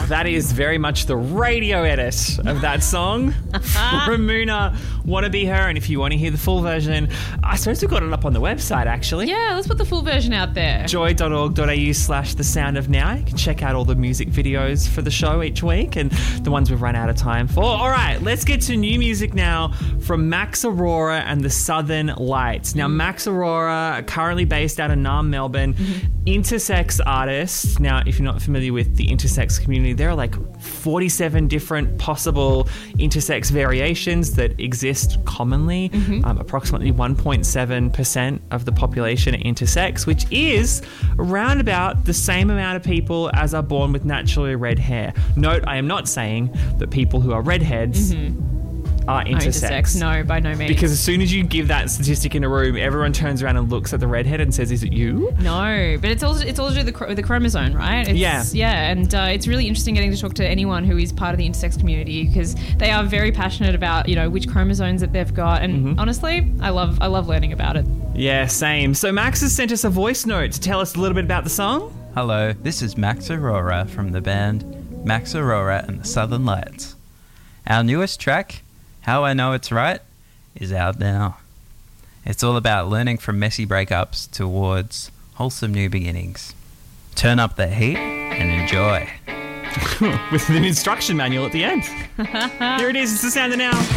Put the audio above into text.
that is very much the radio edit of that song. Ramuna, Wanna Be Her. And if you want to hear the full version, I suppose we've got it up on the website, actually. Yeah, let's put the full version out there. joy.org.au/thesoundofnow. You can check out all the music videos for the show each week and the ones we've run out of time for. All right, let's get to new music now from Max Aurora and the Southern Lights. Now, Max Aurora, currently based out of Naarm, Melbourne, intersex artist. Now, if you're not familiar with the intersex community, there are like 47 different possible intersex variations that exist commonly. Approximately 1.7% of the population are intersex, which is around about the same amount of people as are born with naturally red hair. Note, I am not saying that people who are redheads are intersex. No, by no means. Because as soon as you give that statistic in a room, everyone turns around and looks at the redhead and says, "Is it you?" No, but it's all to do with the chromosome, right? Yeah, and it's really interesting getting to talk to anyone who is part of the intersex community because they are very passionate about which chromosomes that they've got, and honestly, I love learning about it. Yeah, same. So Max has sent us a voice note to tell us a little bit about the song. Hello, this is Max Aurora from the band Max Aurora and the Southern Lights. Our newest track, How I Know It's Right, is out now. It's all about learning from messy breakups towards wholesome new beginnings. Turn up the heat and enjoy. With an instruction manual at the end. Here it is, it's the sound of now.